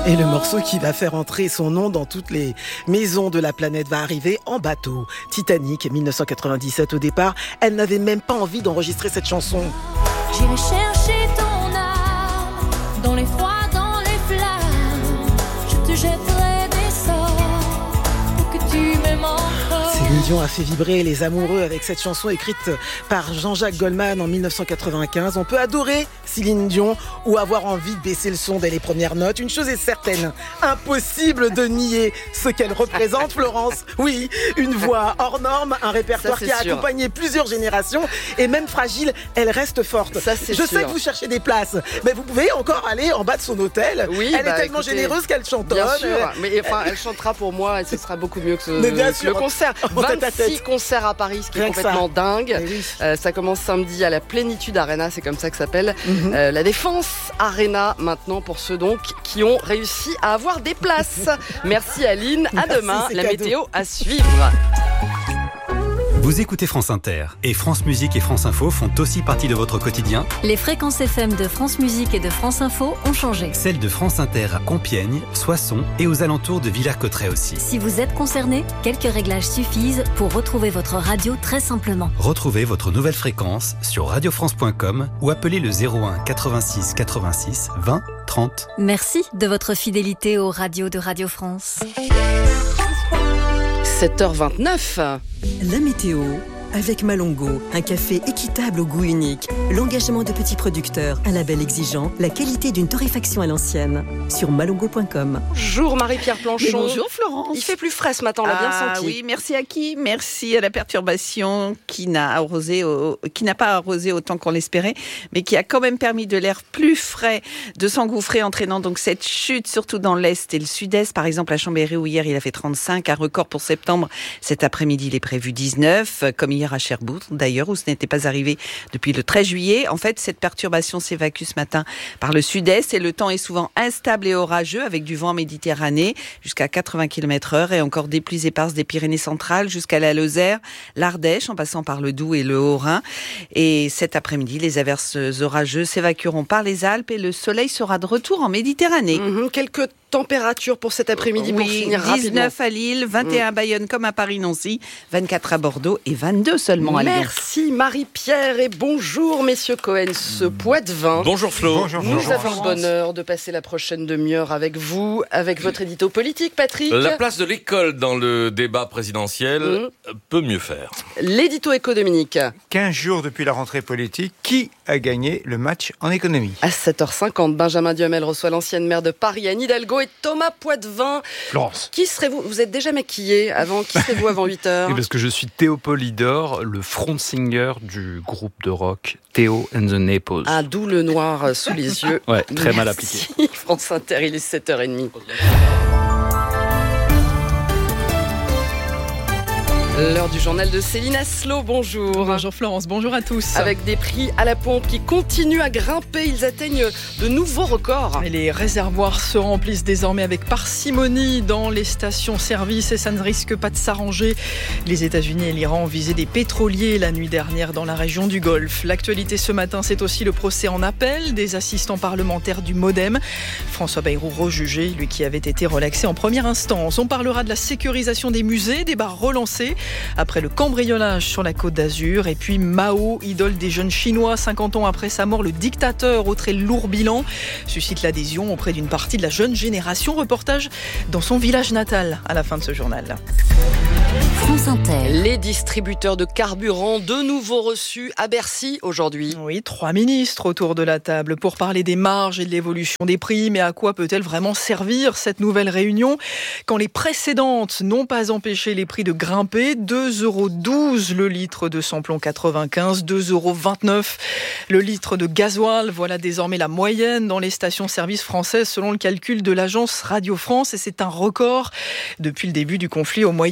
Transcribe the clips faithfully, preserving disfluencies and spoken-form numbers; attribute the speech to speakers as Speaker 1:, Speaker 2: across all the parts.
Speaker 1: Et le morceau qui va faire entrer son nom dans toutes les maisons de la planète va arriver en bateau. Titanic, mille neuf cent quatre-vingt-dix-sept au départ, elle n'avait même pas envie d'enregistrer cette chanson.
Speaker 2: J'irai chercher ton âme dans les froids, dans les flammes. Je te jetterai des sorts pour que tu m'aimes encore.
Speaker 1: Céline Dion a fait vibrer les amoureux avec cette chanson écrite par Jean-Jacques Goldman en mille neuf cent quatre-vingt-quinze. On peut adorer Céline Dion ou avoir envie de baisser le son dès les premières notes. Une chose est certaine, impossible de nier ce qu'elle représente, Florence. Oui, une voix hors norme, un répertoire
Speaker 3: Ça,
Speaker 1: qui a
Speaker 3: sûr.
Speaker 1: accompagné plusieurs générations et même fragile, elle reste forte.
Speaker 3: Ça, c'est
Speaker 1: Je
Speaker 3: sûr.
Speaker 1: sais que vous cherchez des places, mais vous pouvez encore aller en bas de son hôtel.
Speaker 3: Oui,
Speaker 1: elle
Speaker 3: bah,
Speaker 1: est tellement
Speaker 3: écoutez,
Speaker 1: généreuse qu'elle chantonne.
Speaker 3: Bien sûr, mais enfin, elle chantera pour moi et ce sera beaucoup mieux que, ce,
Speaker 1: Mais bien
Speaker 3: que
Speaker 1: sûr,
Speaker 3: le concert.
Speaker 1: en tête à
Speaker 3: vingt-six
Speaker 1: tête.
Speaker 3: concerts à Paris, ce qui
Speaker 1: Rien
Speaker 3: est
Speaker 1: que
Speaker 3: complètement dingue.
Speaker 1: Eh oui.
Speaker 3: Euh, ça commence samedi à la Plénitude Arena, c'est comme ça que ça s'appelle.
Speaker 1: Mhm.
Speaker 3: Euh, la Défense Arena maintenant pour ceux donc qui ont réussi à avoir des places. Merci Aline, à
Speaker 1: Merci,
Speaker 3: demain.
Speaker 1: c'est
Speaker 3: La
Speaker 1: cadeau.
Speaker 3: météo à suivre.
Speaker 4: Vous écoutez France Inter et France Musique et France Info font aussi partie de votre quotidien.
Speaker 5: Les fréquences F M de France Musique et de France Info ont changé.
Speaker 4: Celles de France Inter à Compiègne, Soissons et aux alentours de Villers-Cotterêts aussi.
Speaker 5: Si vous êtes concerné, quelques réglages suffisent pour retrouver votre radio très simplement.
Speaker 4: Retrouvez votre nouvelle fréquence sur radiofrance point com ou appelez le zéro un quatre-vingt-six quatre-vingt-six vingt trente.
Speaker 5: Merci de votre fidélité aux radios de Radio France.
Speaker 3: sept heures vingt-neuf.
Speaker 6: La météo avec Malongo, un café équitable au goût unique, l'engagement de petits producteurs, un label exigeant, la qualité d'une torréfaction à l'ancienne. Sur malongo point com.
Speaker 3: Bonjour Marie-Pierre Planchon.
Speaker 7: Bonjour Florence.
Speaker 3: Il fait plus frais ce matin, on l'a bien
Speaker 7: Ah
Speaker 3: senti.
Speaker 7: oui, merci à qui ? Merci à la perturbation qui n'a arrosé, au- qui n'a pas arrosé autant qu'on l'espérait, mais qui a quand même permis de l'air plus frais de s'engouffrer, entraînant donc cette chute, surtout dans l'est et le sud-est. Par exemple, à Chambéry, où hier il a fait trente-cinq, un record pour septembre. Cet après-midi, il est prévu dix-neuf, comme hier à Cherbourg, d'ailleurs, où ce n'était pas arrivé depuis le treize juillet. En fait, cette perturbation s'évacue ce matin par le sud-est et le temps est souvent instable et orageux avec du vent méditerranéen jusqu'à quatre-vingts kilomètres heure et encore des pluies éparses des Pyrénées centrales jusqu'à la Lozère, l'Ardèche en passant par le Doubs et le Haut-Rhin. Et cet après-midi, les averses orageuses s'évacueront par les Alpes et le soleil sera de retour en Méditerranée.
Speaker 3: Mhm, quelques températures pour cet après-midi pour
Speaker 7: Oui,
Speaker 3: finir rapidement.
Speaker 7: dix-neuf à Lille, vingt et un à Bayonne comme à Paris-Nancy, vingt-quatre à Bordeaux et vingt-deux seulement à Lyon.
Speaker 3: Merci Marie-Pierre et bonjour messieurs Cohen. Ce Poitevin.
Speaker 8: Bonjour Flo. Bonjour,
Speaker 3: Nous avons le bonheur de passer la prochaine demi-heure avec vous, avec votre édito politique, Patrick.
Speaker 8: La place de l'école dans le débat présidentiel
Speaker 3: Mmh.
Speaker 8: peut mieux faire.
Speaker 3: L'édito éco Dominique.
Speaker 9: quinze jours depuis la rentrée politique, qui a gagné le match en économie?
Speaker 3: À sept heures cinquante, Benjamin Duhamel reçoit l'ancienne maire de Paris, Anne Hidalgo et Thomas Poitevin.
Speaker 9: Florence.
Speaker 3: Qui serez-vous? Vous êtes déjà maquillé avant. Qui serez-vous avant huit heures?
Speaker 10: Et parce que je suis Théo Polydor, le front singer du groupe de rock Théo and the Naples.
Speaker 3: Ah, d'où le noir sous les yeux.
Speaker 10: Ouais, très mal appliqué.
Speaker 3: Merci, France Inter, il est sept heures trente. L'heure du journal de Céline Asselot, bonjour.
Speaker 11: Bonjour Florence, bonjour à tous.
Speaker 3: Avec des prix à la pompe qui continuent à grimper, ils atteignent de nouveaux records.
Speaker 11: Et les réservoirs se remplissent désormais avec parcimonie dans les stations-service et ça ne risque pas de s'arranger. Les États-Unis et l'Iran visaient des pétroliers la nuit dernière dans la région du Golfe. L'actualité ce matin, c'est aussi le procès en appel des assistants parlementaires du MoDem. François Bayrou rejugé, lui qui avait été relaxé en première instance. On parlera de la sécurisation des musées, des bars relancés après le cambriolage sur la Côte d'Azur. Et puis Mao, idole des jeunes Chinois, cinquante ans après sa mort, le dictateur au très lourd bilan suscite l'adhésion auprès d'une partie de la jeune génération. Reportage dans son village natal à la fin de ce journal.
Speaker 5: France Inter.
Speaker 3: Les distributeurs de carburant de nouveau reçus à Bercy aujourd'hui.
Speaker 11: Oui, trois ministres autour de la table pour parler des marges et de l'évolution des prix. Mais à quoi peut-elle vraiment servir cette nouvelle réunion quand les précédentes n'ont pas empêché les prix de grimper? deux euros douze le litre de samplon quatre-vingt-quinze, deux euros vingt-neuf le litre de gasoil. Voilà désormais la moyenne dans les stations-service françaises selon le calcul de l'agence Radio France. Et c'est un record depuis le début du conflit au Moyen-Orient.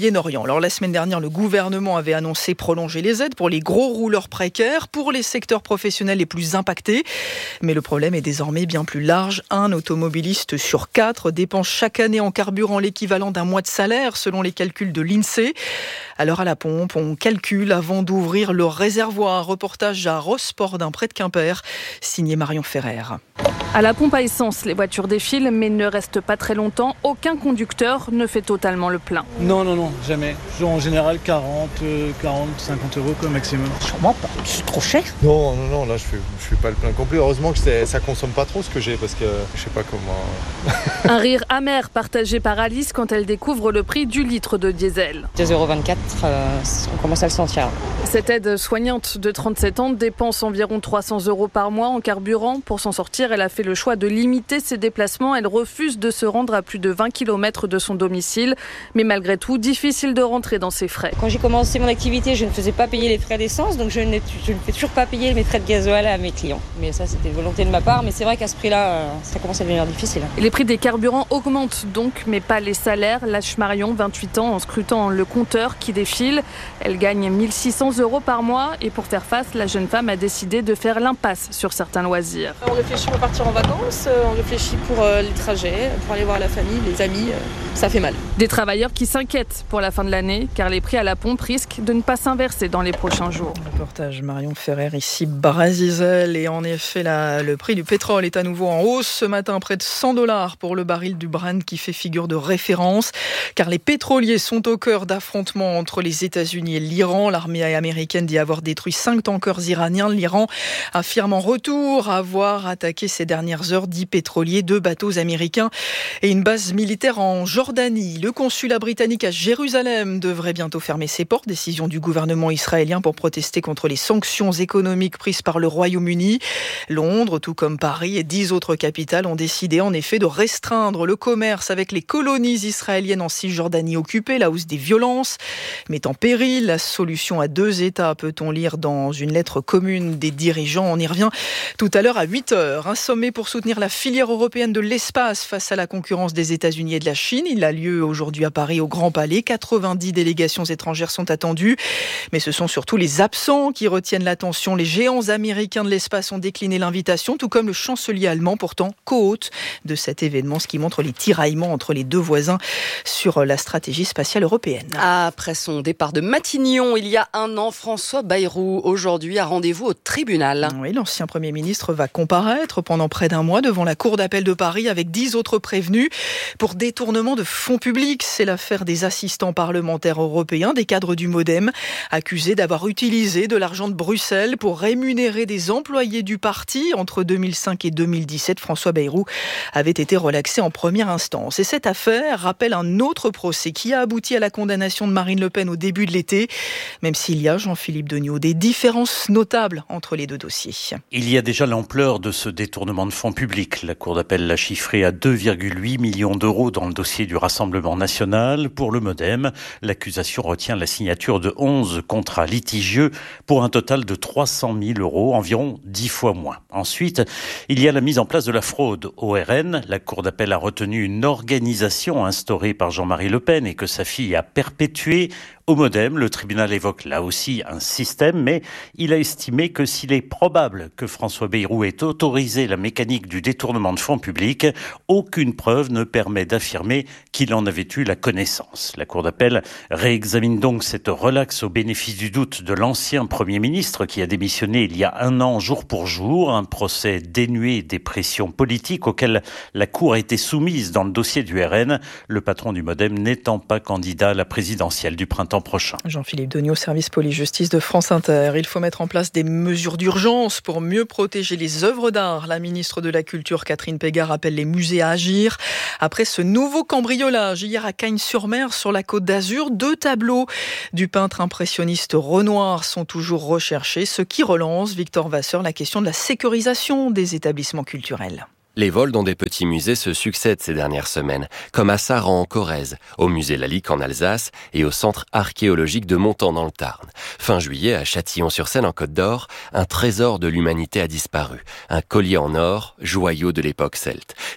Speaker 11: Alors la semaine dernière, le gouvernement avait annoncé prolonger les aides pour les gros rouleurs précaires, pour les secteurs professionnels les plus impactés. Mais le problème est désormais bien plus large. Un automobiliste sur quatre dépense chaque année en carburant l'équivalent d'un mois de salaire, selon les calculs de l'INSEE. Alors à la pompe, on calcule avant d'ouvrir le réservoir. Reportage à Rosport-d'un près de Quimper, signé Marion Ferrer.
Speaker 12: À la pompe à essence, les voitures défilent mais ne restent pas très longtemps. Aucun conducteur ne fait totalement le plein.
Speaker 13: Non, non, non, jamais. En général, quarante, quarante, cinquante euros comme maximum.
Speaker 14: Sûrement pas, c'est trop cher.
Speaker 15: Non, non, non, là je fais, je fais pas le plein complet. Heureusement que ça consomme pas trop ce que j'ai parce que je sais pas comment...
Speaker 12: Un rire amer partagé par Alice quand elle découvre le prix du litre de diesel.
Speaker 16: deux euros vingt-quatre, euh, on commence à le sentir.
Speaker 12: Cette aide soignante de trente-sept ans dépense environ trois cents euros par mois en carburant. Pour s'en sortir, elle a fait le choix de limiter ses déplacements. Elle refuse de se rendre à plus de vingt kilomètres de son domicile. Mais malgré tout, difficile de rentrer dans ses frais.
Speaker 16: Quand j'ai commencé mon activité, je ne faisais pas payer les frais d'essence, donc je, je ne fais toujours pas payer mes frais de gasoil à mes clients. Mais ça, c'était une volonté de ma part. Mais c'est vrai qu'à ce prix-là, ça commence à devenir difficile.
Speaker 12: Et les prix des carburants augmentent donc, mais pas les salaires. Lâche Marion, vingt-huit ans, en scrutant le compteur qui défile. Elle gagne mille six cents euros par mois. Et pour faire face, la jeune femme a décidé de faire l'impasse sur certains loisirs.
Speaker 17: On réfléchit pour partir en vacances, on réfléchit pour les trajets, pour aller voir la famille, les amis. Ça fait mal.
Speaker 12: Des travailleurs qui s'inquiètent pour la fin de l'année, car les prix à la pompe risquent de ne pas s'inverser dans les prochains jours.
Speaker 11: Reportage Marion Ferrer, ici Brasizel. Et en effet, la, le prix du pétrole est à nouveau en hausse ce matin, près de cent dollars pour le baril du Brent qui fait figure de référence. Car les pétroliers sont au cœur d'affrontements entre les États-Unis et l'Iran. L'armée américaine dit avoir détruit cinq tankers iraniens. L'Iran affirme en retour avoir attaqué ces dernières heures dix pétroliers, deux bateaux américains et une base militaire en Jordanie. Le consulat britannique à Jérusalem devrait bientôt fermer ses portes. Décision du gouvernement israélien pour protester contre les sanctions économiques prises par le Royaume-Uni. Londres, tout comme Paris et dix autres capitales, ont décidé en effet de restreindre le commerce avec les colonies israéliennes en Cisjordanie occupée. La hausse des violences met en péril la solution à deux États, peut-on lire dans une lettre commune des dirigeants. On y revient tout à l'heure à huit heures. Un sommet pour soutenir la filière européenne de l'espace face à la concurrence des États-Unis et de la Chine. Il a lieu aujourd'hui à Paris au Grand Palais. quatre-vingt-dix délégations étrangères sont attendues. Mais ce sont surtout les absents qui retiennent l'attention. Les géants américains de l'espace ont décliné l'invitation, tout comme le chancelier allemand, pourtant co-hôte de cet événement, ce qui montre les tiraillements entre les deux voisins sur la stratégie spatiale européenne.
Speaker 3: Après son départ de Matignon il y a un an, François Bayrou aujourd'hui a rendez-vous au tribunal.
Speaker 11: Oui, l'ancien Premier ministre va comparaître pendant près d'un mois devant la Cour d'appel de Paris avec dix autres prévenus pour détournement de fonds publics. C'est l'affaire des assistants parlementaires européens, des cadres du MoDem, accusés d'avoir utilisé de l'argent de Bruxelles pour rémunérer des employés du parti. Entre deux mille cinq et deux mille dix-sept, François Bayrou avait été relaxé en première instance. Et cette affaire rappelle un autre procès qui a abouti à la condamnation de Marine Le Pen au début de l'été, même s'il y a, Jean-Philippe Degnaud, des différences notables entre les deux dossiers.
Speaker 18: Il y a déjà l'ampleur de ce détournement de fonds publics. La Cour d'appel l'a chiffré à deux virgule huit millions d'euros dans le dossier du Rassemblement national. Pour le MoDem, l'accusation retient la signature de onze contrats litigieux pour un total de trois cent mille euros, environ dix fois moins. Ensuite, il y a la mise en place de la fraude au R N. La Cour d'appel a retenu une organisation instaurée par Jean-Marie Le Pen et que sa fille a perpétuée. Au MoDem, le tribunal évoque là aussi un système, mais il a estimé que s'il est probable que François Bayrou ait autorisé la mécanique du détournement de fonds publics, aucune preuve ne permet d'affirmer qu'il en avait eu la connaissance. La Cour d'appel réexamine donc cette relaxe au bénéfice du doute de l'ancien Premier ministre qui a démissionné il y a un an jour pour jour, un procès dénué des pressions politiques auxquelles la Cour a été soumise dans le dossier du R N, le patron du MoDem n'étant pas candidat à la présidentielle du printemps prochain.
Speaker 11: Jean-Philippe Degnaud, service police-justice de France Inter. Il faut mettre en place des mesures d'urgence pour mieux protéger les œuvres d'art. La ministre de la Culture, Catherine Pégard, appelle les musées à agir. Après ce nouveau cambriolage, hier à Cagnes-sur-Mer, sur la Côte d'Azur, deux tableaux du peintre impressionniste Renoir sont toujours recherchés, ce qui relance, Victor Vasseur, la question de la sécurisation des établissements culturels.
Speaker 19: Les vols dans des petits musées se succèdent ces dernières semaines, comme à Saran en Corrèze, au musée Lalique en Alsace et au centre archéologique de Montant dans le Tarn. Fin juillet, à Châtillon-sur-Seine en Côte d'Or, un trésor de l'humanité a disparu. Un collier en or, joyau de l'époque celte,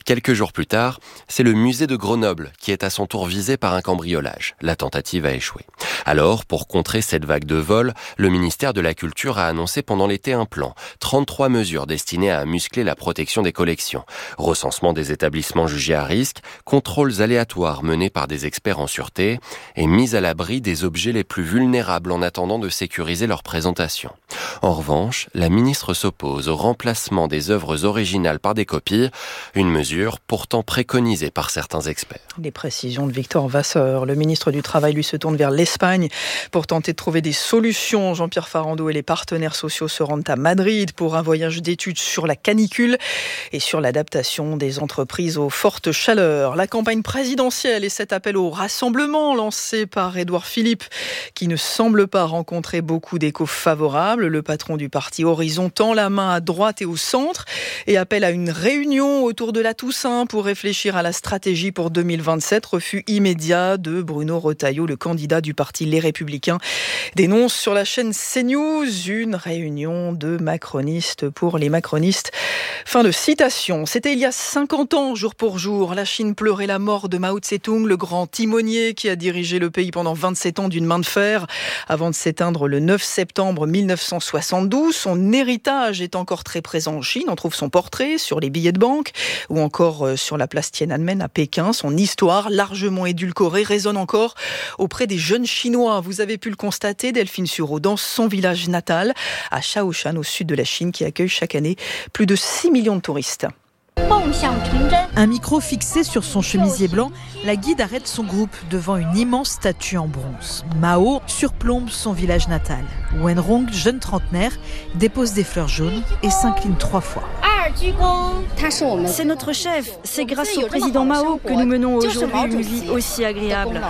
Speaker 19: Quelques jours plus tard, c'est le musée de Grenoble qui est à son tour visé par un cambriolage. La tentative a échoué. Alors, pour contrer cette vague de vols, le ministère de la Culture a annoncé pendant l'été un plan. trente-trois mesures destinées à muscler la protection des collections. Recensement des établissements jugés à risque, contrôles aléatoires menés par des experts en sûreté et mise à l'abri des objets les plus vulnérables en attendant de sécuriser leur présentation. En revanche, la ministre s'oppose au remplacement des œuvres originales par des copies, une mesure pourtant préconisée par certains experts.
Speaker 11: Les précisions de Victor Vasseur. Le ministre du Travail, lui, se tourne vers l'Espagne pour tenter de trouver des solutions. Jean-Pierre Farandou et les partenaires sociaux se rendent à Madrid pour un voyage d'études sur la canicule et sur l'adaptation des entreprises aux fortes chaleurs. La campagne présidentielle et cet appel au rassemblement lancé par Édouard Philippe, qui ne semble pas rencontrer beaucoup d'échos favorables. Le patron du parti Horizon tend la main à droite et au centre et appelle à une réunion autour de la Toussaint pour réfléchir à la stratégie pour deux mille vingt-sept. Refus immédiat de Bruno Retailleau, le candidat du parti Les Républicains, dénonce sur la chaîne CNews une réunion de macronistes pour les macronistes. Fin de citation. C'était il y a cinquante ans, jour pour jour. La Chine pleurait la mort de Mao Tse-tung, le grand timonier qui a dirigé le pays pendant vingt-sept ans d'une main de fer avant de s'éteindre le neuf septembre mille neuf cent soixante-douze. Son héritage est encore très présent en Chine. On trouve son portrait sur les billets de banque ou encore sur la place Tiananmen à Pékin. Son histoire, largement édulcorée, résonne encore auprès des jeunes Chinois. Vous avez pu le constater, Delphine Sureau, dans son village natal, à Shaoshan, au sud de la Chine, qui accueille chaque année plus de six millions de touristes.
Speaker 14: Un micro fixé sur son chemisier blanc, la guide arrête son groupe devant une immense statue en bronze. Mao surplombe son village natal. Wenrong, jeune trentenaire, dépose des fleurs jaunes et s'incline trois fois.
Speaker 20: C'est notre chef. C'est grâce au président Mao que nous menons aujourd'hui une vie aussi agréable.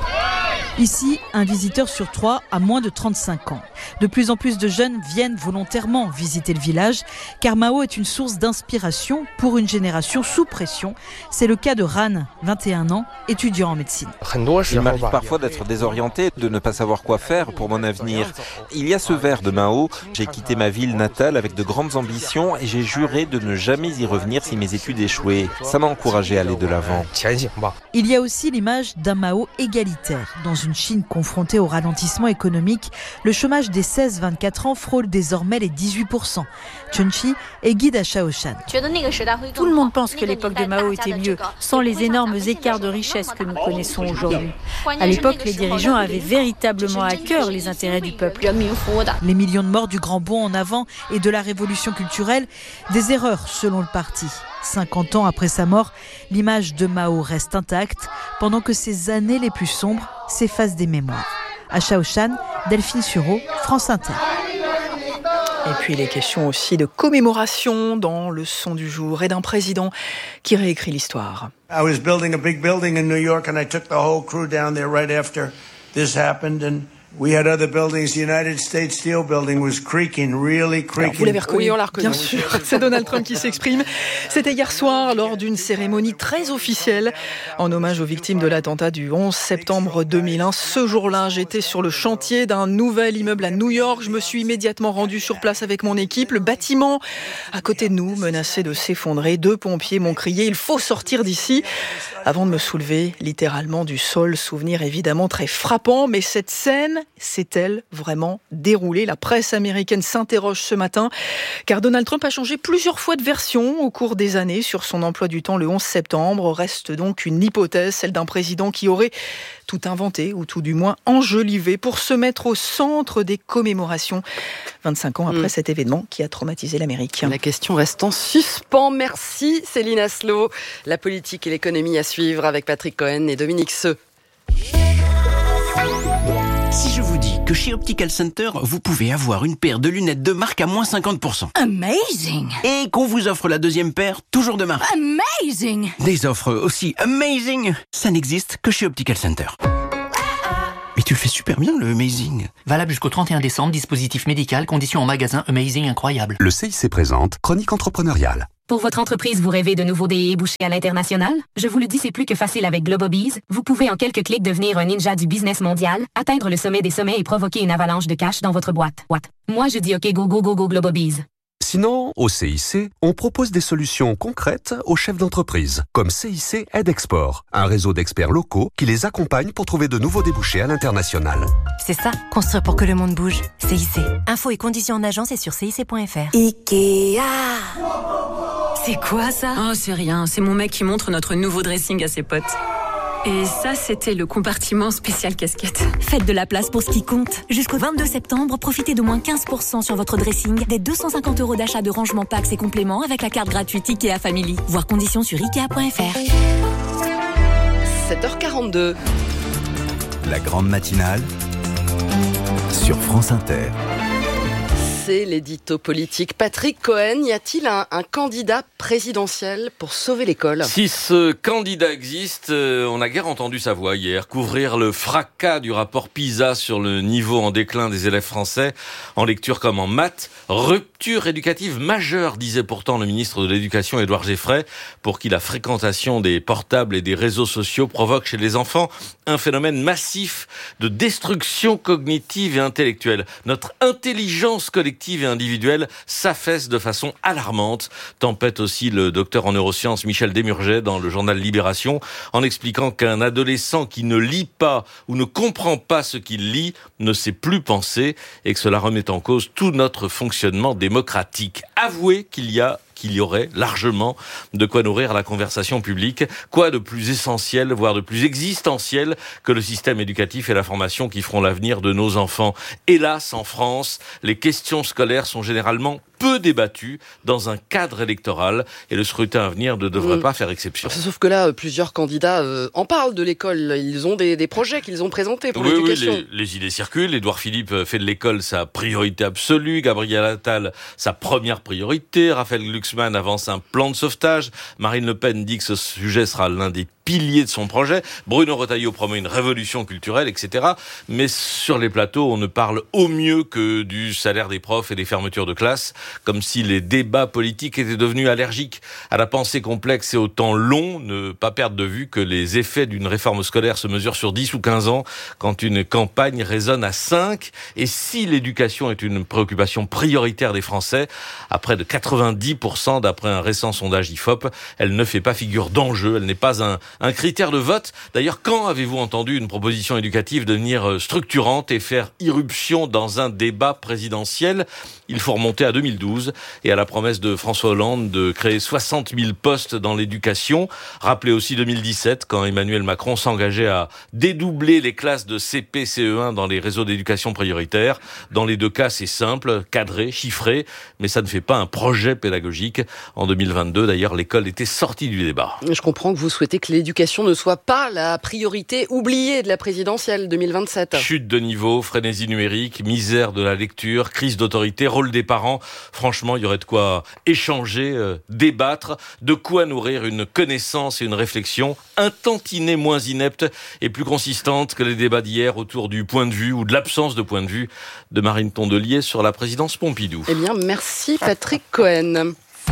Speaker 14: Ici, un visiteur sur trois a moins de trente-cinq ans. De plus en plus de jeunes viennent volontairement visiter le village, car Mao est une source d'inspiration pour une génération sous pression. C'est le cas de Ran, vingt et un ans, étudiant en médecine.
Speaker 21: Il m'arrive parfois d'être désorienté, de ne pas savoir quoi faire pour mon avenir. Il y a ce vers de Mao, j'ai quitté ma ville natale avec de grandes ambitions et j'ai juré de ne jamais y revenir si mes études échouaient. Ça m'a encouragé à aller de l'avant.
Speaker 14: Il y a aussi l'image d'un Mao égalitaire. Dans une Chine confrontée au ralentissement économique, le chômage des seize vingt-quatre ans frôle désormais les dix-huit pour cent. Chun-Chi est guide à Shaoshan.
Speaker 20: Tout le monde pense que l'époque de Mao était mieux, sans les énormes écarts de richesse que nous connaissons aujourd'hui. À l'époque, les dirigeants avaient véritablement à cœur les intérêts du peuple.
Speaker 14: Les millions de morts du grand bond en avant et de la révolution culturelle, des erreurs selon le parti. cinquante ans après sa mort, l'image de Mao reste intacte, pendant que ses années les plus sombres s'effacent des mémoires. À Shaoshan, Delphine Sureau, France Inter.
Speaker 11: Et puis les questions aussi de commémoration dans le son du jour et d'un président qui réécrit l'histoire.
Speaker 22: I was building a big building in New York and I took the whole crew down there right after this happened and we had other buildings. The United States Steel Building was creaking, really creaking.
Speaker 11: Alors, vous l'avez reconnu,
Speaker 3: oui, on l'a reconnu.
Speaker 11: Bien sûr, c'est Donald Trump qui s'exprime. C'était hier soir lors d'une cérémonie très officielle en hommage aux victimes de l'attentat du onze septembre deux mille un. Ce jour-là, j'étais sur le chantier d'un nouvel immeuble à New York. Je me suis immédiatement rendu sur place avec mon équipe. Le bâtiment à côté de nous menaçait de s'effondrer. Deux pompiers m'ont crié « Il faut sortir d'ici !» avant de me soulever littéralement du sol. Souvenir évidemment très frappant, mais cette scène s'est-elle vraiment déroulée ? La presse américaine s'interroge ce matin, car Donald Trump a changé plusieurs fois de version au cours des années sur son emploi du temps le onze septembre. Reste donc une hypothèse, celle d'un président qui aurait tout inventé, ou tout du moins enjolivé, pour se mettre au centre des commémorations vingt-cinq ans après mmh. cet événement qui a traumatisé l'Amérique.
Speaker 3: La question reste en suspens. Merci Céline Aslo. La politique et l'économie à suivre avec Patrick Cohen et Dominique Seux.
Speaker 23: Si je vous dis que chez Optical Center, vous pouvez avoir une paire de lunettes de marque à moins cinquante pour cent.
Speaker 20: Amazing!
Speaker 23: Et qu'on vous offre la deuxième paire, toujours de marque.
Speaker 20: Amazing!
Speaker 23: Des offres aussi amazing, ça n'existe que chez Optical Center. Mais tu le fais super bien, le Amazing.
Speaker 24: Valable jusqu'au trente et un décembre, dispositif médical, conditions en magasin, Amazing incroyable.
Speaker 25: Le C I C présente Chronique entrepreneuriale.
Speaker 26: Pour votre entreprise, vous rêvez de nouveaux dés et bouchées à l'international? Je vous le dis, c'est plus que facile avec Globobees. Vous pouvez en quelques clics devenir un ninja du business mondial, atteindre le sommet des sommets et provoquer une avalanche de cash dans votre boîte. What? Moi, je dis OK, go, go, go, go, Globobees.
Speaker 25: Sinon, au C I C, on propose des solutions concrètes aux chefs d'entreprise, comme C I C Aide Export, un réseau d'experts locaux qui les accompagne pour trouver de nouveaux débouchés à l'international.
Speaker 1: C'est ça, construire pour que le monde bouge. C I C. Infos et conditions en agence et sur C I C point F R.
Speaker 2: Ikea.
Speaker 1: C'est quoi ça?
Speaker 2: Oh, c'est rien, c'est mon mec qui montre notre nouveau dressing à ses potes. Et ça, c'était le compartiment spécial casquette.
Speaker 1: Faites de la place pour ce qui compte. Jusqu'au vingt-deux septembre, profitez d'au moins quinze pour cent sur votre dressing, des deux cent cinquante euros d'achat de rangement packs et compléments avec la carte gratuite Ikea Family. Voir conditions sur ikea point F R.
Speaker 3: sept heures quarante-deux.
Speaker 25: La grande matinale sur France Inter.
Speaker 3: C'est l'édito politique. Patrick Cohen, y a-t-il un, un candidat présidentiel pour sauver l'école ?
Speaker 4: Si ce candidat existe, euh, on a guère entendu sa voix hier, couvrir le fracas du rapport PISA sur le niveau en déclin des élèves français, en lecture comme en maths. Rupture éducative majeure, disait pourtant le ministre de l'Éducation, Édouard Geffray, pour qui la fréquentation des portables et des réseaux sociaux provoque chez les enfants un phénomène massif de destruction cognitive et intellectuelle. Notre intelligence collective et individuelle s'affaisse de façon alarmante, tempête aussi le docteur en neurosciences Michel Desmurget dans le journal Libération, en expliquant qu'un adolescent qui ne lit pas ou ne comprend pas ce qu'il lit ne sait plus penser et que cela remet en cause tout notre fonctionnement démocratique. Avouez qu'il y a qu'il y aurait largement de quoi nourrir la conversation publique. Quoi de plus essentiel, voire de plus existentiel que le système éducatif et la formation qui feront l'avenir de nos enfants. Hélas, en France, les questions scolaires sont généralement peu débattues dans un cadre électoral et le scrutin à venir ne devrait mmh. pas faire exception.
Speaker 3: Sauf que là, plusieurs candidats euh, en parlent de l'école. Ils ont des, des projets qu'ils ont présentés pour
Speaker 4: oui,
Speaker 3: l'éducation.
Speaker 4: Oui, les, les idées circulent. Édouard Philippe fait de l'école sa priorité absolue. Gabriel Attal, sa première priorité. Raphaël Glucksmann avance un plan de sauvetage. Marine Le Pen dit que ce sujet sera l'un des pilier de son projet. Bruno Retailleau promet une révolution culturelle, et cetera. Mais sur les plateaux, on ne parle au mieux que du salaire des profs et des fermetures de classes, comme si les débats politiques étaient devenus allergiques à la pensée complexe et au temps long. Ne pas perdre de vue que les effets d'une réforme scolaire se mesurent sur dix ou quinze ans, quand une campagne résonne à cinq. Et si l'éducation est une préoccupation prioritaire des Français, à près de quatre-vingt-dix pour cent d'après un récent sondage I F O P, elle ne fait pas figure d'enjeu, elle n'est pas un Un critère de vote. D'ailleurs, quand avez-vous entendu une proposition éducative devenir structurante et faire irruption dans un débat présidentiel ? Il faut remonter à deux mille douze et à la promesse de François Hollande de créer soixante mille postes dans l'éducation. Rappelez aussi deux mille dix-sept, quand Emmanuel Macron s'engageait à dédoubler les classes de C P C E un dans les réseaux d'éducation prioritaire. Dans les deux cas, c'est simple, cadré, chiffré, mais ça ne fait pas un projet pédagogique. En deux mille vingt-deux, d'ailleurs, l'école était sortie du débat.
Speaker 3: Je comprends que vous souhaitez que l'éducation ne soit pas la priorité oubliée de la présidentielle deux mille vingt-sept.
Speaker 4: Chute de niveau, frénésie numérique, misère de la lecture, crise d'autorité, rôle des parents. Franchement, il y aurait de quoi échanger, euh, débattre, de quoi nourrir une connaissance et une réflexion un tantinet moins inepte et plus consistante que les débats d'hier autour du point de vue ou de l'absence de point de vue de Marine Tondelier sur la présidence Pompidou.
Speaker 3: Eh bien, merci Patrick Cohen.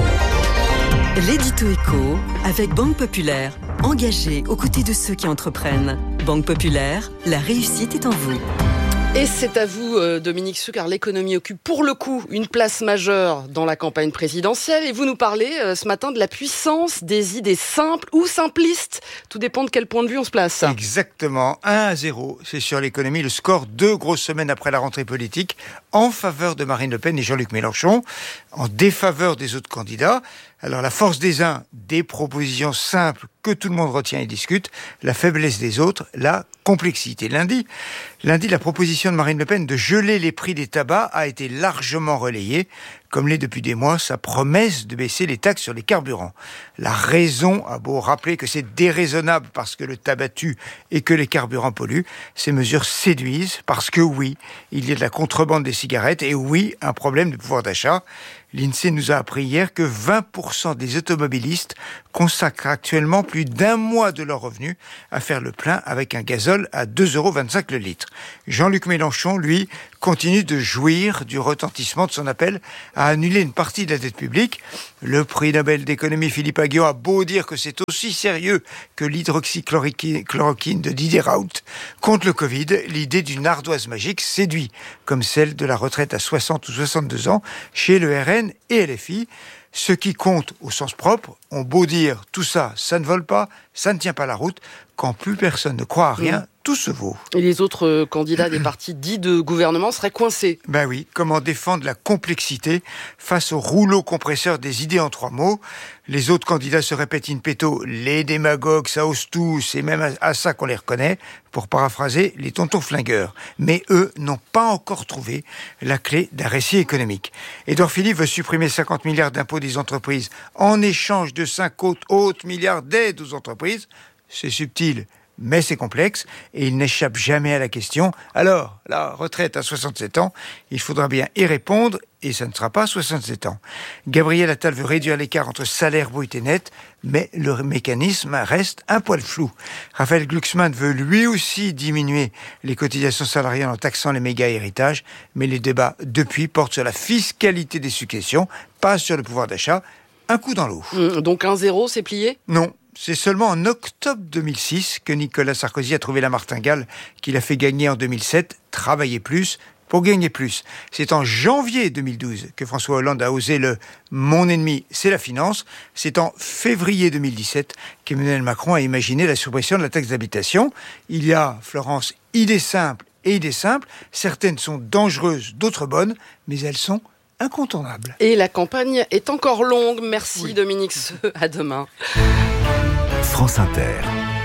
Speaker 6: L'édito éco avec Banque Populaire. Engagée aux côtés de ceux qui entreprennent. Banque Populaire, la réussite est en vous.
Speaker 3: Et c'est à vous, Dominique Seux, car l'économie occupe pour le coup une place majeure dans la campagne présidentielle. Et vous nous parlez ce matin de la puissance des idées simples ou simplistes. Tout dépend de quel point de vue on se place.
Speaker 9: Exactement. un à zéro, c'est sur l'économie. Le score deux grosses semaines après la rentrée politique en faveur de Marine Le Pen et Jean-Luc Mélenchon, en défaveur des autres candidats. Alors la force des uns, des propositions simples que tout le monde retient et discute. La faiblesse des autres, la complexité. Lundi, lundi, la proposition de Marine Le Pen de geler les prix des tabacs a été largement relayée, comme l'est depuis des mois sa promesse de baisser les taxes sur les carburants. La raison a beau rappeler que c'est déraisonnable parce que le tabac tue et que les carburants polluent, ces mesures séduisent parce que oui, il y a de la contrebande des cigarettes et oui, un problème de pouvoir d'achat. L'INSEE nous a appris hier que vingt pour cent des automobilistes consacrent actuellement plus d'un mois de leur revenu à faire le plein avec un gazole à deux euros vingt-cinq le litre. Jean-Luc Mélenchon, lui, continue de jouir du retentissement de son appel à annuler une partie de la dette publique. Le prix Nobel d'économie Philippe Aghion a beau dire que c'est aussi sérieux que l'hydroxychloroquine de Didier Raoult contre le Covid, l'idée d'une ardoise magique séduit, comme celle de la retraite à soixante ou soixante-deux ans chez le R N Pen et L F I. Ceux qui comptent au sens propre ont beau dire tout ça, ça ne vole pas, ça ne tient pas la route. Quand plus personne ne croit à rien, mmh. tout se vaut.
Speaker 3: Et les autres euh, candidats des partis dits de gouvernement seraient coincés.
Speaker 9: Ben oui, comment défendre la complexité face au rouleau compresseur des idées en trois mots? Les autres candidats se répètent in petto, les démagogues, ça ose tout, c'est même à, à ça qu'on les reconnaît, pour paraphraser les tontons flingueurs. Mais eux n'ont pas encore trouvé la clé d'un récit économique. Édouard Philippe veut supprimer cinquante milliards d'impôts des entreprises en échange de cinq autres, autres milliards d'aides aux entreprises. C'est subtil, mais c'est complexe, et il n'échappe jamais à la question. Alors, la retraite à soixante-sept ans, il faudra bien y répondre, et ça ne sera pas soixante-sept ans. Gabriel Attal veut réduire l'écart entre salaire brut et net, mais le mécanisme reste un poil flou. Raphaël Glucksmann veut lui aussi diminuer les cotisations salariales en taxant les méga-héritages, mais les débats depuis portent sur la fiscalité des successions, pas sur le pouvoir d'achat. Un coup dans l'eau.
Speaker 3: Mmh, donc un zéro, c'est plié ?
Speaker 9: Non. C'est seulement en octobre deux mille six que Nicolas Sarkozy a trouvé la martingale qu'il a fait gagner en deux mille sept, travailler plus pour gagner plus. C'est en janvier deux mille douze que François Hollande a osé le « mon ennemi, c'est la finance ». C'est en février deux mille dix-sept qu'Emmanuel Macron a imaginé la suppression de la taxe d'habitation. Il y a, Florence, idées simples et idées simples. Certaines sont dangereuses, d'autres bonnes, mais elles sont incontournables.
Speaker 3: Et la campagne est encore longue. Merci oui. Dominique Seux. À demain.
Speaker 5: France Inter.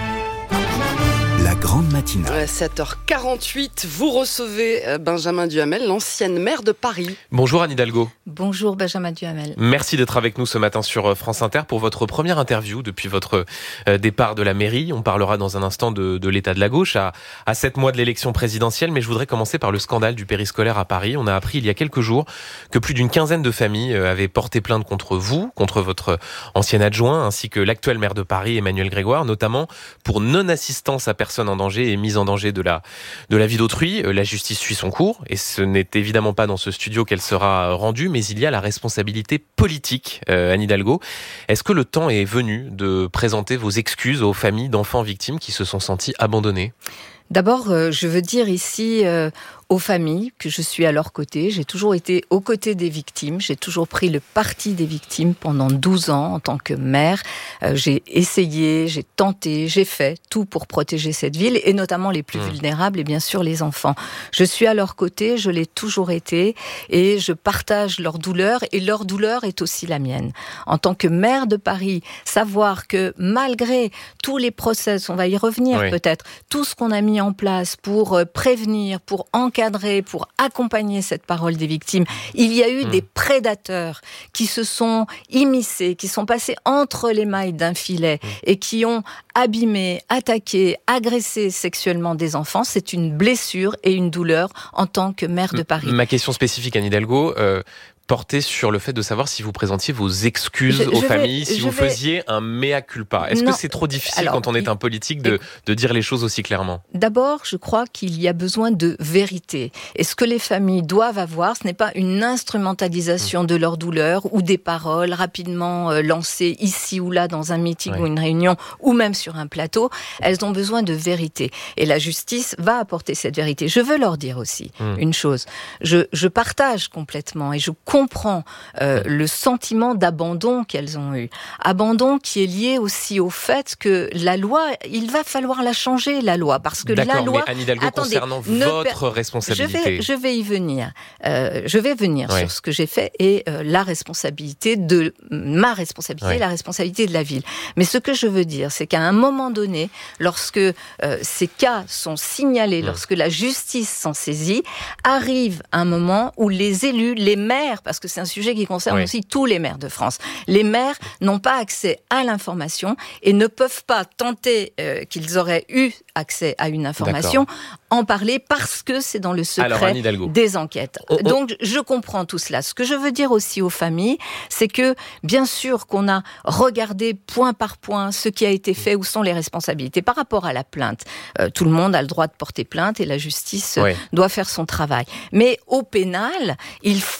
Speaker 5: La grande matinale.
Speaker 3: sept heures quarante-huit, vous recevez Benjamin Duhamel, l'ancienne maire de Paris.
Speaker 7: Bonjour Anne Hidalgo.
Speaker 8: Bonjour Benjamin Duhamel.
Speaker 7: Merci d'être avec nous ce matin sur France Inter pour votre première interview depuis votre départ de la mairie. On parlera dans un instant de, de l'état de la gauche à, à sept mois de l'élection présidentielle, mais je voudrais commencer par le scandale du périscolaire à Paris. On a appris il y a quelques jours que plus d'une quinzaine de familles avaient porté plainte contre vous, contre votre ancien adjoint, ainsi que l'actuel maire de Paris, Emmanuel Grégoire, notamment pour non-assistance à personne en danger et mise en danger de la, de la vie d'autrui. La justice suit son cours et ce n'est évidemment pas dans ce studio qu'elle sera rendue, mais il y a la responsabilité politique, euh, Anne Hidalgo. Est-ce que le temps est venu de présenter vos excuses aux familles d'enfants victimes qui se sont senties abandonnées ?
Speaker 8: D'abord, euh, je veux dire ici euh, aux familles que je suis à leur côté. J'ai toujours été aux côtés des victimes. J'ai toujours pris le parti des victimes pendant douze ans en tant que maire. Euh, j'ai essayé, j'ai tenté, j'ai fait tout pour protéger cette ville et notamment les plus mmh. vulnérables et bien sûr les enfants. Je suis à leur côté, je l'ai toujours été et je partage leur douleur et leur douleur est aussi la mienne. En tant que maire de Paris, savoir que malgré tous les process, on va y revenir oui. peut-être, tout ce qu'on a mis en place pour prévenir, pour encadrer, pour accompagner cette parole des victimes. Il y a eu mmh. des prédateurs qui se sont immiscés, qui sont passés entre les mailles d'un filet mmh. et qui ont abîmé, attaqué, agressé sexuellement des enfants. C'est une blessure et une douleur en tant que maire de Paris.
Speaker 7: Ma question spécifique, Anne Hidalgo, euh, portait sur le fait de savoir si vous présentiez vos excuses je, aux je familles, vais, si vous vais... faisiez un mea culpa. Est-ce non. que c'est trop difficile Alors, quand on est un politique de, de dire les choses aussi clairement ?
Speaker 8: D'abord, je crois qu'il y a besoin de vérité. Et ce que les familles doivent avoir, ce n'est pas une instrumentalisation mmh. de leur douleur ou des paroles rapidement euh, lancées ici ou là dans un meeting ouais. ou une réunion ou même sur un plateau. Elles ont besoin de vérité. Et la justice va apporter cette vérité. Je veux leur dire aussi mmh. une chose. Je, je partage complètement et je comprend euh, le sentiment d'abandon qu'elles ont eu. Abandon qui est lié aussi au fait que la loi, il va falloir la changer, la loi, parce que
Speaker 7: D'accord,
Speaker 8: la loi...
Speaker 7: mais Anne Hidalgo, attendez, concernant votre per... responsabilité...
Speaker 8: Je vais, je vais y venir. Euh, je vais venir ouais. sur ce que j'ai fait et euh, la responsabilité de... Ma responsabilité, ouais. la responsabilité de la ville. Mais ce que je veux dire, c'est qu'à un moment donné, lorsque euh, ces cas sont signalés, mmh. lorsque la justice s'en saisit, arrive un moment où les élus, les maires, parce que c'est un sujet qui concerne oui. aussi tous les maires de France. Les maires n'ont pas accès à l'information et ne peuvent pas tenter euh, qu'ils auraient eu accès à une information, D'accord. en parler parce que c'est dans le secret
Speaker 7: Alors,
Speaker 8: des enquêtes. Oh, oh. Donc, je comprends tout cela. Ce que je veux dire aussi aux familles, c'est que, bien sûr qu'on a regardé point par point ce qui a été fait, où sont les responsabilités. Par rapport à la plainte, euh, tout le monde a le droit de porter plainte et la justice oui. doit faire son travail. Mais au pénal, il faut des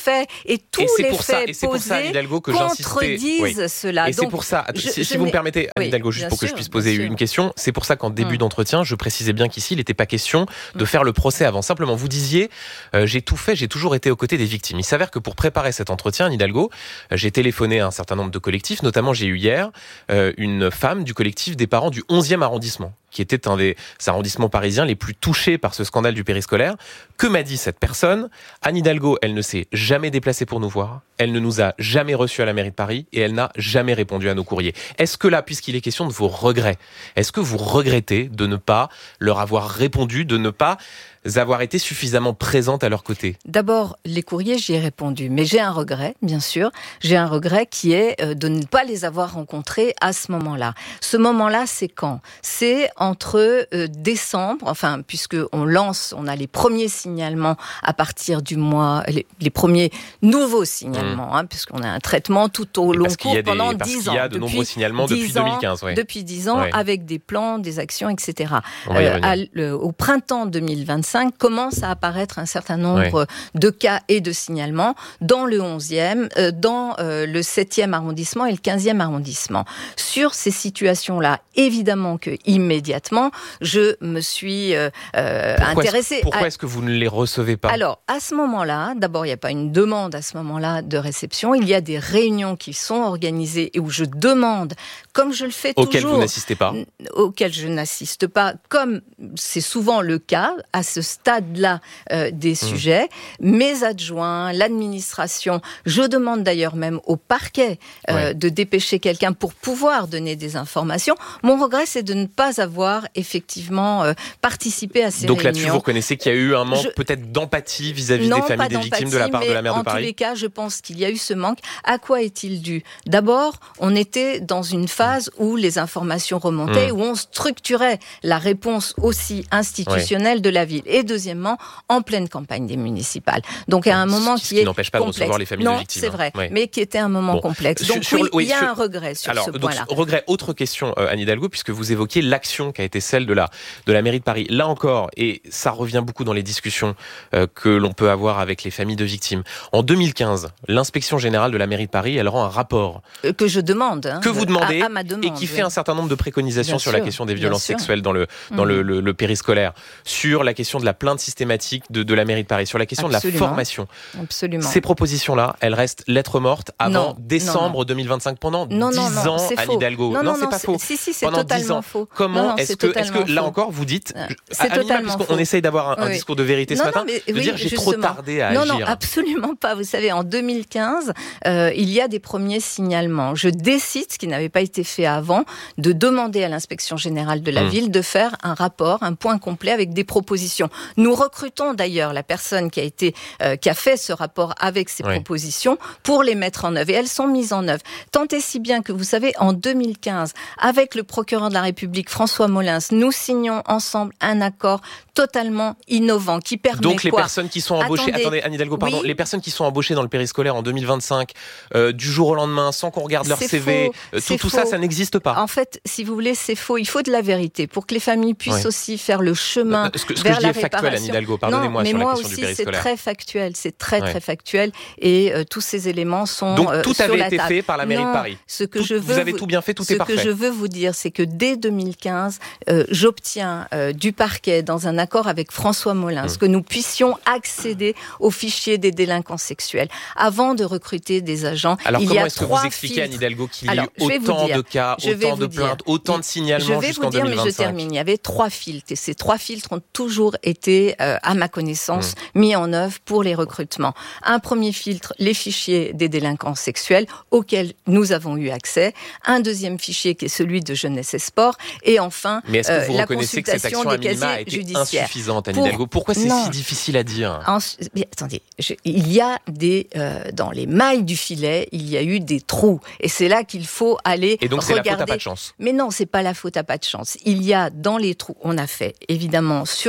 Speaker 8: faits et tous
Speaker 7: et
Speaker 8: les
Speaker 7: faits
Speaker 8: ça,
Speaker 7: et c'est
Speaker 8: posés
Speaker 7: pour ça, Anne Hidalgo, que
Speaker 8: contredisent
Speaker 7: oui.
Speaker 8: cela.
Speaker 7: Et
Speaker 8: Donc,
Speaker 7: c'est pour ça,
Speaker 8: je,
Speaker 7: si,
Speaker 8: je
Speaker 7: si vous me permettez, Anne
Speaker 8: oui,
Speaker 7: Hidalgo, juste pour
Speaker 8: sûr,
Speaker 7: que je puisse poser une question, c'est pour ça qu'en début
Speaker 8: hum.
Speaker 7: d'entretien, je précisais bien qu'ici, il n'était pas question de hum. faire le procès avant. Simplement, vous disiez, euh, j'ai tout fait, j'ai toujours été aux côtés des victimes. Il s'avère que pour préparer cet entretien, Anne Hidalgo, euh, j'ai téléphoné à un certain nombre de collectifs, notamment j'ai eu hier euh, une femme du collectif des parents du onzième arrondissement, qui était un des arrondissements parisiens les plus touchés par ce scandale du périscolaire. Que m'a dit cette personne ? Anne Hidalgo, elle ne s'est jamais déplacée pour nous voir, elle ne nous a jamais reçus à la mairie de Paris et elle n'a jamais répondu à nos courriers. Est-ce que là, puisqu'il est question de vos regrets, est-ce que vous regrettez de ne pas leur avoir répondu, de ne pas avoir été suffisamment présente à leur côté ?
Speaker 8: D'abord, les courriers, j'y ai répondu. Mais j'ai un regret, bien sûr. J'ai un regret qui est de ne pas les avoir rencontrés à ce moment-là. Ce moment-là, c'est quand ? C'est entre euh, décembre, enfin, puisqu'on lance, on a les premiers signalements à partir du mois, les, les premiers nouveaux signalements, mmh. hein, puisqu'on a un traitement tout au long cours pendant
Speaker 7: des,
Speaker 8: dix ans.
Speaker 7: Il y a de nombreux signalements depuis deux mille quinze. Ouais.
Speaker 8: Depuis dix ans, ouais. avec des plans, des actions, et cetera.
Speaker 7: Euh, à,
Speaker 8: le, au printemps deux mille vingt-cinq, commence à apparaître un certain nombre ouais. de cas et de signalements dans le onzième, euh, dans euh, le septième arrondissement et le quinzième arrondissement. Sur ces situations-là, évidemment que immédiatement, je me suis euh,
Speaker 7: pourquoi
Speaker 8: intéressée.
Speaker 7: Est-ce, pourquoi
Speaker 8: à...
Speaker 7: est-ce que vous ne les recevez pas ?
Speaker 8: Alors, à ce moment-là, d'abord, il n'y a pas une demande à ce moment-là de réception. Il y a des réunions qui sont organisées et où je demande, comme je le fais
Speaker 7: auquel
Speaker 8: toujours...
Speaker 7: Auxquelles vous n'assistez pas ?
Speaker 8: Auxquelles je n'assiste pas, comme c'est souvent le cas à ce stade-là euh, des mmh. sujets. Mes adjoints, l'administration, je demande d'ailleurs même au parquet euh, ouais. de dépêcher quelqu'un pour pouvoir donner des informations. Mon regret, c'est de ne pas avoir effectivement euh, participé à ces
Speaker 7: Donc
Speaker 8: réunions.
Speaker 7: Donc là-dessus, vous reconnaissez qu'il y a eu un manque
Speaker 8: je...
Speaker 7: peut-être d'empathie vis-à-vis
Speaker 8: non,
Speaker 7: des familles des victimes de la part de la maire de Paris ?
Speaker 8: En tous les cas, je pense qu'il y a eu ce manque. À quoi est-il dû ? D'abord, on était dans une phase où les informations remontaient, mmh. où on structurait la réponse aussi institutionnelle ouais. de la ville. Et deuxièmement, en pleine campagne des municipales. Donc à un moment
Speaker 7: ce
Speaker 8: qui,
Speaker 7: qui
Speaker 8: est
Speaker 7: n'empêche pas
Speaker 8: complexe.
Speaker 7: de recevoir les familles
Speaker 8: non,
Speaker 7: de victimes.
Speaker 8: C'est vrai,
Speaker 7: hein. ouais.
Speaker 8: mais qui était un moment bon. complexe. Donc sur, oui, oui, il y a sur... un regret sur
Speaker 7: Alors,
Speaker 8: ce
Speaker 7: donc,
Speaker 8: point-là.
Speaker 7: Regret, autre question, euh, Anne Hidalgo, puisque vous évoquiez l'action qui a été celle de la, de la mairie de Paris. Là encore, et ça revient beaucoup dans les discussions euh, que l'on peut avoir avec les familles de victimes. En deux mille quinze, l'inspection générale de la mairie de Paris, elle rend un rapport.
Speaker 8: Euh, que je demande. Hein,
Speaker 7: que vous demandez,
Speaker 8: à, à ma demande,
Speaker 7: et qui fait
Speaker 8: oui.
Speaker 7: un certain nombre de préconisations
Speaker 8: bien
Speaker 7: sur
Speaker 8: sûr,
Speaker 7: la question des violences
Speaker 8: sûr.
Speaker 7: sexuelles dans le, dans mmh. le, le, le périscolaire, sur la question de la plainte systématique de, de la mairie de Paris, sur la question Absolument. de la formation.
Speaker 8: Absolument.
Speaker 7: Ces propositions-là, elles restent lettres mortes avant
Speaker 8: non,
Speaker 7: décembre
Speaker 8: non, non.
Speaker 7: deux mille vingt-cinq, pendant
Speaker 8: non,
Speaker 7: dix
Speaker 8: non, non,
Speaker 7: ans, Anne Hidalgo.
Speaker 8: Non, non,
Speaker 7: non,
Speaker 8: non
Speaker 7: c'est pas
Speaker 8: c'est,
Speaker 7: faux.
Speaker 8: Si, si, c'est
Speaker 7: pendant
Speaker 8: totalement
Speaker 7: dix ans.
Speaker 8: faux.
Speaker 7: Comment
Speaker 8: non, non,
Speaker 7: est-ce, que, est-ce que, là
Speaker 8: faux.
Speaker 7: encore, vous dites,
Speaker 8: c'est
Speaker 7: à minima,
Speaker 8: totalement
Speaker 7: puisqu'on
Speaker 8: faux.
Speaker 7: essaye d'avoir un,
Speaker 8: oui.
Speaker 7: un discours de vérité ce
Speaker 8: non,
Speaker 7: matin,
Speaker 8: non, mais,
Speaker 7: de
Speaker 8: oui,
Speaker 7: dire j'ai
Speaker 8: justement.
Speaker 7: trop tardé à
Speaker 8: non,
Speaker 7: agir.
Speaker 8: Non, non, absolument pas. Vous savez, en deux mille quinze, euh, il y a des premiers signalements. Je décide, ce qui n'avait pas été fait avant, de demander à l'inspection générale de la mmh. ville de faire un rapport, un point complet avec des propositions. Nous recrutons d'ailleurs la personne qui a été, euh, qui a fait ce rapport avec ces oui. propositions pour les mettre en œuvre. Et elles sont mises en œuvre. Tant et si bien que, vous savez, en deux mille quinze, avec le procureur de la République, François Molins, nous signons ensemble un accord totalement innovant qui permet
Speaker 7: Donc les
Speaker 8: quoi
Speaker 7: personnes qui sont embauchées, attendez, attendez Anne Hidalgo, pardon,
Speaker 8: oui.
Speaker 7: les personnes qui sont embauchées dans le périscolaire en deux mille vingt-cinq, euh, du jour au lendemain, sans qu'on regarde leur
Speaker 8: c'est
Speaker 7: C V,
Speaker 8: faux,
Speaker 7: euh, tout, tout ça, ça n'existe pas.
Speaker 8: En fait, si vous voulez, c'est faux. Il faut de la vérité pour que les familles puissent ouais. aussi faire le chemin
Speaker 7: ce que, ce
Speaker 8: vers
Speaker 7: que je
Speaker 8: la
Speaker 7: dis est factuel, Anne Hidalgo, pardonnez-moi
Speaker 8: non,
Speaker 7: sur
Speaker 8: mais
Speaker 7: la
Speaker 8: moi
Speaker 7: question
Speaker 8: aussi,
Speaker 7: du périscolaire.
Speaker 8: C'est très factuel, c'est très
Speaker 7: ouais.
Speaker 8: très factuel, et euh, tous ces éléments sont
Speaker 7: Donc
Speaker 8: euh,
Speaker 7: tout
Speaker 8: sur
Speaker 7: avait
Speaker 8: la
Speaker 7: été
Speaker 8: table.
Speaker 7: fait par la mairie
Speaker 8: non,
Speaker 7: de Paris.
Speaker 8: Ce que
Speaker 7: tout,
Speaker 8: je veux
Speaker 7: vous avez tout bien fait, tout
Speaker 8: ce
Speaker 7: est parfait.
Speaker 8: Ce que je veux vous dire, c'est que dès deux mille quinze, euh, j'obtiens euh, du parquet, dans un accord avec François Molins, hum. que nous puissions accéder au fichier des délinquants sexuels avant de recruter des agents.
Speaker 7: Alors
Speaker 8: il
Speaker 7: comment
Speaker 8: y a
Speaker 7: est-ce que
Speaker 8: trois
Speaker 7: vous expliquez,
Speaker 8: filtres.
Speaker 7: Anne Hidalgo, qu'il y
Speaker 8: Alors,
Speaker 7: a eu autant
Speaker 8: dire,
Speaker 7: de cas, autant de plaintes, dire. autant de signalements jusqu'en deux mille vingt-cinq?
Speaker 8: Je vais vous dire, mais je termine. Il y avait trois filtres, et ces trois filtres ont toujours été, euh, à ma connaissance, mmh. mis en œuvre pour les recrutements. Un premier filtre, les fichiers des délinquants sexuels, auxquels nous avons eu accès. Un deuxième fichier qui est celui de jeunesse et sport. Et enfin,
Speaker 7: mais est-ce que vous
Speaker 8: euh, la
Speaker 7: reconnaissez que cette
Speaker 8: consultation
Speaker 7: action
Speaker 8: des
Speaker 7: à minima a
Speaker 8: casiers
Speaker 7: été
Speaker 8: judiciaires.
Speaker 7: insuffisante, Anne
Speaker 8: Pour...
Speaker 7: Hidalgo? Pourquoi c'est
Speaker 8: non.
Speaker 7: si difficile à dire?
Speaker 8: En... Mais, attendez, je... il y a des euh, dans les mailles du filet, il y a eu des trous, et c'est là qu'il faut aller
Speaker 7: et donc
Speaker 8: regarder.
Speaker 7: c'est la faute à pas de chance.
Speaker 8: Mais non, c'est pas la faute à pas de chance. Il y a dans les trous, on a fait évidemment sur les recrutements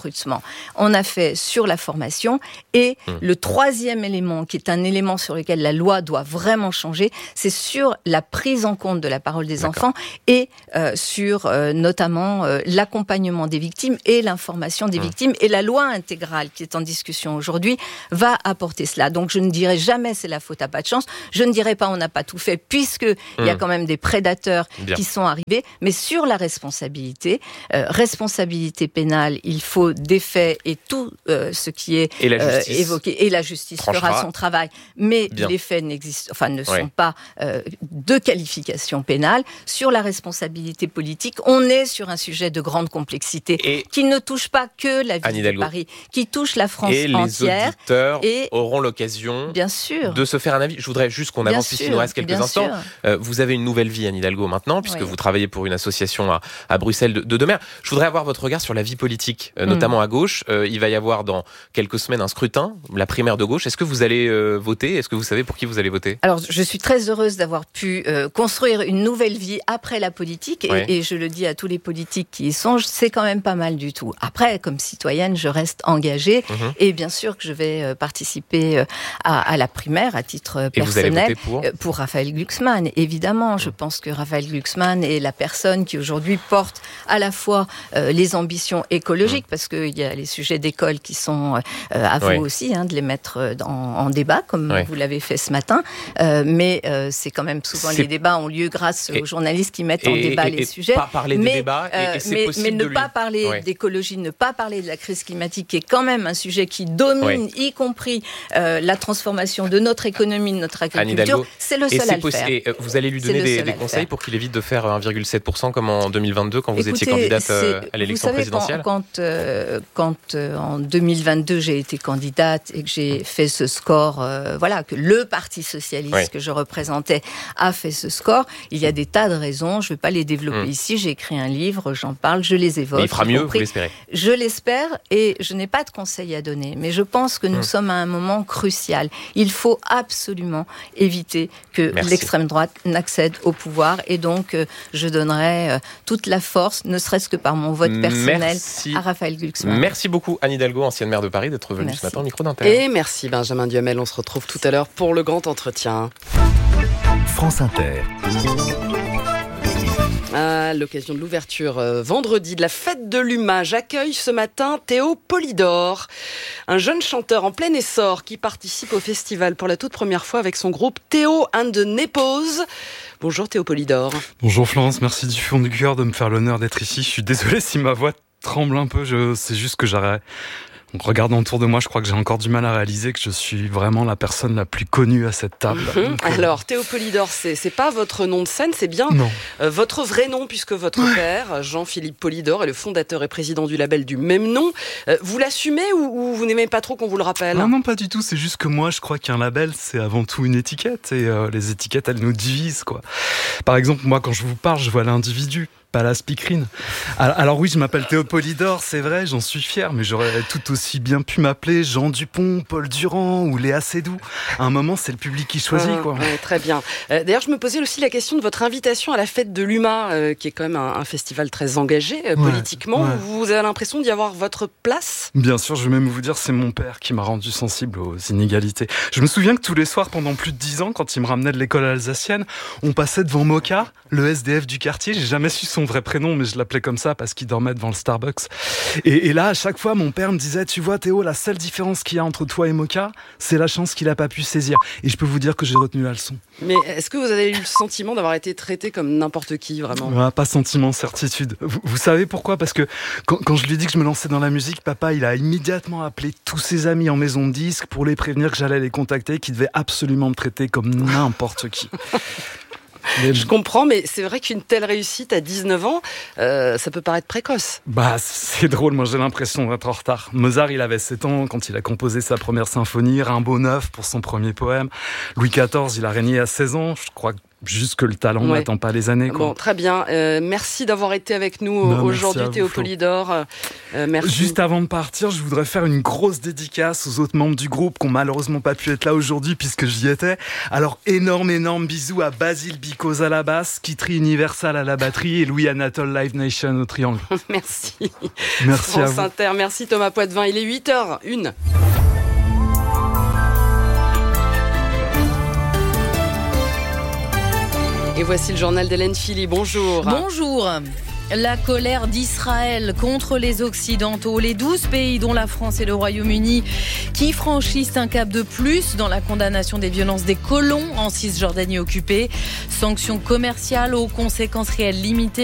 Speaker 8: recrutement. On a fait sur la formation et mmh. le troisième élément, qui est un élément sur lequel la loi doit vraiment changer, c'est sur la prise en compte de la parole des D'accord. enfants et euh, sur euh, notamment euh, l'accompagnement des victimes et l'information des mmh. victimes. Et la loi intégrale qui est en discussion aujourd'hui va apporter cela. Donc je ne dirai jamais c'est la faute à pas de chance. Je ne dirai pas on n'a pas tout fait puisque mmh. il y a quand même des prédateurs Bien. qui sont arrivés. Mais sur la responsabilité, euh, responsabilité pénale, il faut des faits et tout euh, ce qui est euh, évoqué. Et la justice tranchera. fera son travail. Mais Bien. les faits n'existent, enfin ne ouais. sont pas euh, de qualification pénale. Sur la responsabilité politique, on est sur un sujet de grande complexité et qui ne touche pas que la ville de Paris, qui touche la France
Speaker 7: et
Speaker 8: entière.
Speaker 7: Les auditeurs et auront l'occasion
Speaker 8: bien sûr.
Speaker 7: de se faire un avis. Je voudrais juste qu'on avance puisqu'il nous reste quelques instants. Euh, vous avez une nouvelle vie, Anne Hidalgo, maintenant, puisque oui. vous travaillez pour une association à, à Bruxelles de, de Demer. Je voudrais avoir votre regard sur la vie politique, euh, notamment mmh. à gauche. Euh, il va y avoir dans quelques semaines un scrutin, la primaire de gauche. Est-ce que vous allez euh, voter ? Est-ce que vous savez pour qui vous allez voter ?
Speaker 8: Alors, je suis très heureuse d'avoir pu euh, construire une nouvelle vie après la politique. Et, oui. et je le dis à tous les politiques qui y songent, c'est quand même pas mal du tout. Après, comme citoyenne, je reste engagée. Mmh. Et bien sûr que je vais euh, participer euh, à, à la primaire à titre
Speaker 7: et
Speaker 8: personnel.
Speaker 7: Vous allez voter pour,
Speaker 8: euh, pour Raphaël Glucksmann, évidemment. Mmh. Je pense que Raphaël Glucksmann est la personne qui aujourd'hui porte à la fois euh, les ambitions écologiques, mmh. parce qu'il y a les sujets d'école qui sont euh, à vous ouais. aussi, hein, de les mettre en, en débat, comme ouais. vous l'avez fait ce matin. Euh, mais euh, c'est quand même souvent c'est... les débats ont lieu grâce et, aux journalistes qui mettent et, en débat
Speaker 7: et,
Speaker 8: les
Speaker 7: et
Speaker 8: sujets.
Speaker 7: Pas parler
Speaker 8: mais,
Speaker 7: des débats, et, et c'est
Speaker 8: mais,
Speaker 7: possible
Speaker 8: mais ne
Speaker 7: de lui...
Speaker 8: pas parler ouais. d'écologie, ne pas parler de la crise climatique, qui est quand même un sujet qui domine, ouais. y compris euh, la transformation de notre économie, de notre agriculture. C'est le seul à le
Speaker 7: possi-
Speaker 8: faire.
Speaker 7: Et vous allez lui donner des, des conseils pour qu'il évite de faire un virgule sept pour cent comme en deux mille vingt-deux quand vous
Speaker 8: Écoutez,
Speaker 7: étiez candidate euh, à l'élection
Speaker 8: vous savez,
Speaker 7: présidentielle.
Speaker 8: Quand, quand, euh, quand euh, en deux mille vingt-deux j'ai été candidate et que j'ai mmh. fait ce score, euh, voilà, que le Parti socialiste oui. que je représentais a fait ce score, il y a des tas de raisons. Je ne vais pas les développer mmh. ici. J'ai écrit un livre, j'en parle, je les évoque.
Speaker 7: Mais il fera mieux, vous l'espérez ?
Speaker 8: Je l'espère et je n'ai pas de conseils à donner. Mais je pense que nous mmh. sommes à un moment crucial. Il faut absolument éviter que Merci. l'extrême droite n'accède au pouvoir. Et donc, euh, je donnerai euh, toute la force, ne serait-ce que par mon vote personnel, merci. à Raphaël Glucksmann.
Speaker 7: Merci beaucoup, Anne Hidalgo, ancienne maire de Paris, d'être venue
Speaker 8: merci.
Speaker 7: ce matin au micro d'Inter.
Speaker 3: Et merci, Benjamin Duhamel. On se retrouve tout à l'heure pour le grand entretien.
Speaker 5: France Inter.
Speaker 3: À l'occasion de l'ouverture euh, vendredi de la fête de l'U M A, j'accueille ce matin Théo Polidor, un jeune chanteur en plein essor qui participe au festival pour la toute première fois avec son groupe Théo and the Nepos. Bonjour Théo Polidor.
Speaker 10: Bonjour Florence, merci du fond du cœur de me faire l'honneur d'être ici. Je suis désolé si ma voix tremble un peu, je, c'est juste que j'arrête. En regardant autour de moi, je crois que j'ai encore du mal à réaliser que je suis vraiment la personne la plus connue à cette table.
Speaker 3: Mmh. Donc, alors, Théo Polidor, c'est, c'est pas votre nom de scène, c'est bien euh, votre vrai nom, puisque votre ouais. père, Jean-Philippe Polidor, est le fondateur et président du label du même nom. Euh, vous l'assumez ou, ou vous n'aimez pas trop qu'on vous le rappelle ?
Speaker 10: Non, non, pas du tout. C'est juste que moi, je crois qu'un label, c'est avant tout une étiquette. Et euh, les étiquettes, elles nous divisent, quoi. Par exemple, moi, quand je vous parle, je vois l'individu, pas la speakerine. Alors, alors oui, je m'appelle Théo Polidor, c'est vrai, j'en suis fier, mais j'aurais tout aussi bien pu m'appeler Jean Dupont, Paul Durand ou Léa Seydoux. À un moment, c'est le public qui choisit, ah, quoi.
Speaker 3: Ouais, très bien. Euh, d'ailleurs, je me posais aussi la question de votre invitation à la fête de l'U M A, euh, qui est quand même un, un festival très engagé euh, ouais, politiquement. Ouais. Vous avez l'impression d'y avoir votre place ?
Speaker 10: Bien sûr, je vais même vous dire, c'est mon père qui m'a rendu sensible aux inégalités. Je me souviens que tous les soirs, pendant plus de dix ans, quand il me ramenait de l'école alsacienne, on passait devant Moka, le S D F du quartier. J'ai jamais su son vrai prénom, mais je l'appelais comme ça parce qu'il dormait devant le Starbucks. Et, et là, à chaque fois, mon père me disait, tu vois Théo, la seule différence qu'il y a entre toi et Moka, c'est la chance qu'il a pas pu saisir. Et je peux vous dire que j'ai retenu la leçon.
Speaker 3: Mais est-ce que vous avez eu le sentiment d'avoir été traité comme n'importe qui, vraiment ?
Speaker 10: Ouais, pas sentiment, certitude. Vous, vous savez pourquoi ? Parce que quand, quand je lui ai dit que je me lançais dans la musique, papa, il a immédiatement appelé tous ses amis en maison de disques pour les prévenir que j'allais les contacter, qu'ils devaient absolument me traiter comme n'importe qui.
Speaker 3: Mais... Je comprends, mais c'est vrai qu'une telle réussite à dix-neuf ans, euh, ça peut paraître précoce.
Speaker 10: Bah, c'est drôle, moi j'ai l'impression d'être en retard. Mozart, il avait sept ans quand il a composé sa première symphonie, Rimbaud neuf pour son premier poème. Louis quatorze, il a régné à seize ans. Je crois que juste que le talent ouais. n'attend pas les années. Quoi.
Speaker 3: Bon, très bien. Euh, merci d'avoir été avec nous non, aujourd'hui, Théo Polidor. Euh, merci.
Speaker 10: Juste avant de partir, je voudrais faire une grosse dédicace aux autres membres du groupe qui n'ont malheureusement pas pu être là aujourd'hui puisque j'y étais. Alors, énorme, énorme bisous à Basile Bicos à la basse, Kitri Universal à la batterie et Louis Anatole Live Nation au triangle.
Speaker 3: Merci.
Speaker 10: Merci
Speaker 3: France
Speaker 10: à vous.
Speaker 3: Inter, merci Thomas Poitvin. Il est huit heures une. Et voici le journal d'Hélène Philly. Bonjour.
Speaker 12: Bonjour. La colère d'Israël contre les Occidentaux, les douze pays dont la France et le Royaume-Uni qui franchissent un cap de plus dans la condamnation des violences des colons en Cisjordanie occupée. Sanctions commerciales aux conséquences réelles limitées